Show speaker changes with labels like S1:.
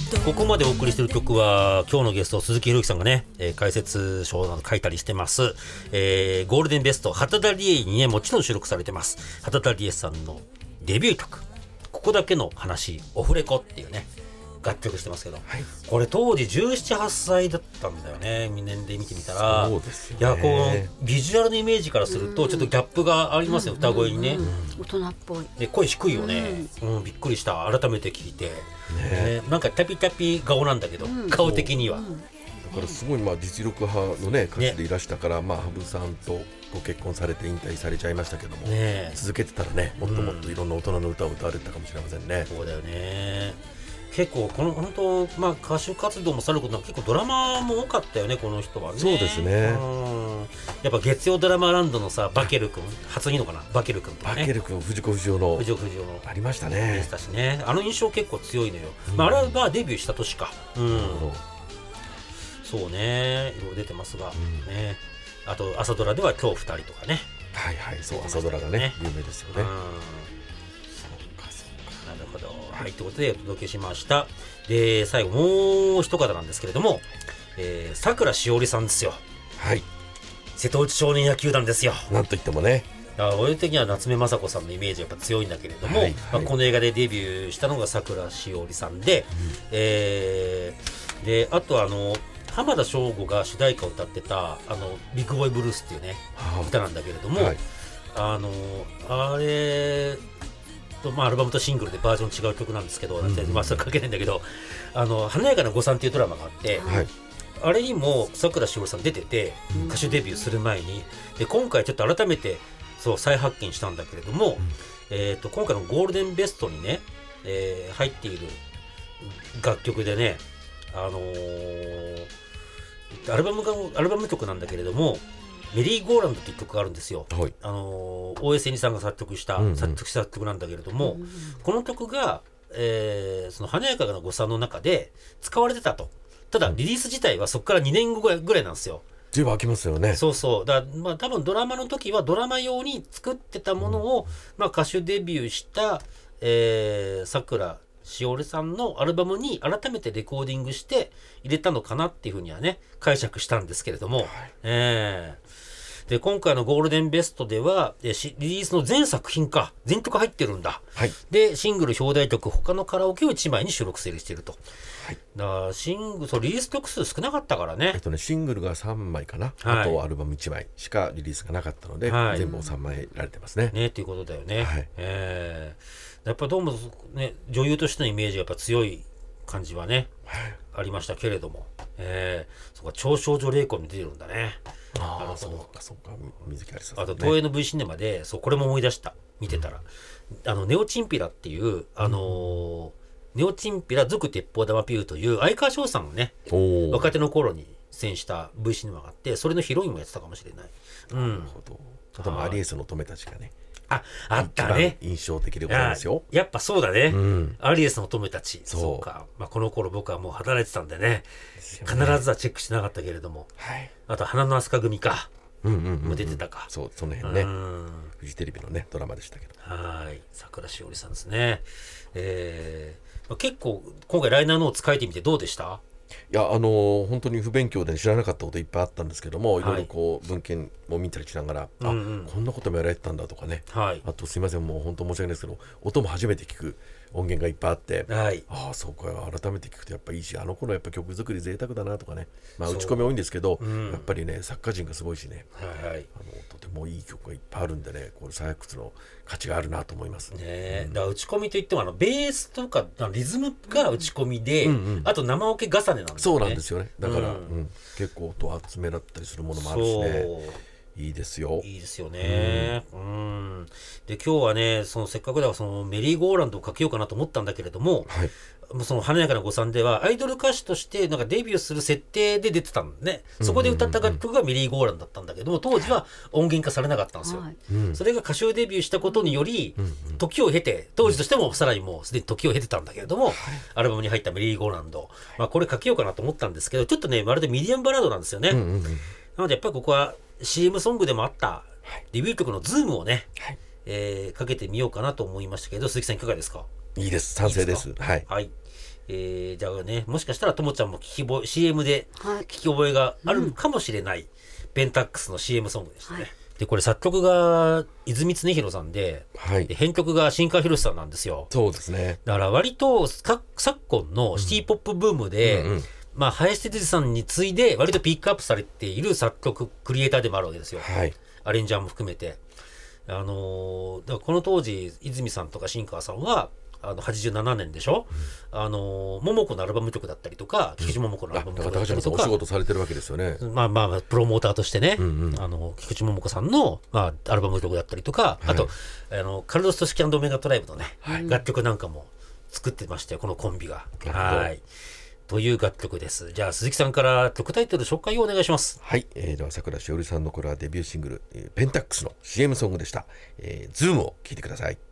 S1: ここまでお送りしている曲は今日のゲスト鈴木宏之さんがね、解説書など書いたりしてます、ゴールデンベスト畑田理恵にねもちろん収録されてます。畑田理恵さんのデビュー曲ここだけの話オフレコっていうね楽曲してますけど、はい、これ当時17、8歳だったんだよね。年齢見てみたら
S2: そうですよね。
S1: いやこうビジュアルのイメージからするとちょっとギャップがありますよ、歌声にね、
S3: 大人っぽい
S1: で声低いよね、びっくりした。改めて聞いて、なんかタピタピ顔なんだけど、顔的には、だ
S2: からすごい実力派のね歌手でいらしたから、羽生さんとご結婚されて引退されちゃいましたけども、続けてたらねもっともっといろんな大人の歌を歌われてたかもしれませんね。
S1: そうだよね。結構この本当、歌手活動もさることなく結構ドラマも多かったよねこの人はね。
S2: そうですね。
S1: やっぱ月曜ドラマランドのさバケル君初いいのかなバケル君とかね。
S2: バケル君藤子不二雄のありましたね。
S1: でしたしね。あの印象結構強いのよ、あれはデビューした年か。そうねいろいろ出てますが、ね。あと朝ドラでは今日2人とかね。
S2: はいはいそう朝ドラがね有名ですよね。
S1: なるほど。はい、ということでお届けしました。で最後もう一方なんですけれども、さくらしおりさんですよ。
S2: はい。
S1: 瀬戸内少年野球団ですよ。
S2: なんといってもね。
S1: 俺的には夏目雅子さんのイメージがやっぱ強いんだけれども、この映画でデビューしたのがさくらしおりさんで、であと浜田省吾が主題歌を歌ってたビッグボーイブルースっていうね歌なんだけれども、あれアルバムとシングルでバージョン違う曲なんですけど、それ書けないんだけど華やかな誤算っていうドラマがあって、あれにもさくらしおりさん出てて、歌手デビューする前にで今回ちょっと改めて再発見したんだけれども、今回のゴールデンベストにね、入っている楽曲でね、アルバム曲なんだけれどもメリーゴーランドっていう曲があるんですよ。大江千里さんが作曲した曲なんだけれども、この曲が、その華やかな誤算の中で使われてたと。ただリリース自体はそこから2年後ぐらいなんですよ。
S2: 随分空きますよね。
S1: そうだから多分ドラマの時はドラマ用に作ってたものを、歌手デビューしたさくらしおりさんのアルバムに改めてレコーディングして入れたのかなっていうふうにはね解釈したんですけれども、で今回のゴールデンベストではリリースの全作品か全曲入ってるんだ、でシングル表題曲他のカラオケを1枚に収録整理していると、だからリリース曲数少なかったからね。
S2: シングルが3枚かな、あとアルバム1枚しかリリースがなかったので、全部3枚られてますね。
S1: っていうことだよね。やっぱどうもね女優としてのイメージがやっぱ強い感じはね、ありましたけれども、そうか超少女霊魂に出てるんだね。
S2: そうか水木有沙さん、
S1: あと東映の V シネマでこれも思い出した見てたら、ネオチンピラっていうネオチンピラ続鉄砲玉ピューという相川翔さんがね若手の頃に出演した V シネマがあって、それのヒロインもやってたかもしれない。
S2: なるほど。あとアリエスの乙女たちがね
S1: あったね。
S2: 印象的でございますよ。
S1: やっぱそうだね、アリエスの乙女たち。そうか、この頃僕はもう働いてたんでね必ずはチェックしなかったけれども、あと花の飛鳥組かも出てたか。
S2: その辺ねフジテレビのねドラマでしたけど。
S1: さくらしおりさんですね。結構今回ライナーノーツ書いてみてどうでした？
S2: いや本当に不勉強で知らなかったこといっぱいあったんですけども、いろいろ文献も見たりしながら、こんなこともやられてたんだとかね、あとすいませんもう本当申し訳ないですけど音も初めて聞く音源がいっぱいあって、そうか改めて聞くとやっぱいいし、あの頃やっぱ曲作り贅沢だなとかね、打ち込み多いんですけど、やっぱりね作家陣がすごいしね、とてもいい曲がいっぱいあるんでね、これ再発掘の価値があるなと思いますね。
S1: だから打ち込みといってもベースとかリズムが打ち込みで、あと生オケ重ねなんですよね。
S2: そうなんですよね。だから、結構音集めだったりするものもあるしね、いいですよ。
S1: いいですよね。で今日はねせっかくだからメリーゴーランドをかけようかなと思ったんだけれども、華やかな誤算ではアイドル歌手としてなんかデビューする設定で出てたんでね、そこで歌った楽曲がメリーゴーランドだったんだけども、当時は音源化されなかったんですよ。それが歌手デビューしたことにより、時を経て当時としてもさらにもうすでに時を経てたんだけれども、アルバムに入ったメリーゴーランド、これかけようかなと思ったんですけど、ちょっとねまるでミディアムバラードなんですよね。なのでやっぱりここは CM ソングでもあったデビュー曲のズームをね、かけてみようかなと思いましたけど、鈴木さんいかがですか？
S2: いいです、賛成です。
S1: じゃあね、もしかしたらともちゃんもCM で聞き覚えがあるかもしれない、ペンタックスの CM ソングでしたね。でこれ作曲が泉恒弘さんで、で編曲が新川博さんなんですよ。
S2: そうですね。
S1: だから割と昨今のシティポップブームで、林哲司さんに次いで割とピックアップされている作曲クリエイターでもあるわけですよ、アレンジャーも含めて。だからこの当時泉さんとか新川さんは87年でしょ、桃子のアルバム曲だったりとか、菊池桃子のアルバム曲だったりとか、
S2: お仕事されてるわけですよね。
S1: プロモーターとしてね、菊池桃子さんの、アルバム曲だったりとか、あとカルロス・トシキ&オメガトライブのね、楽曲なんかも作ってましたよ、このコンビが。という楽曲です。じゃあ鈴木さんから曲タイトル紹介をお願いします。
S2: はい、では桜しおりさんのこれはデビューシングルペンタックスの CM ソングでした。ズームを聴いてください。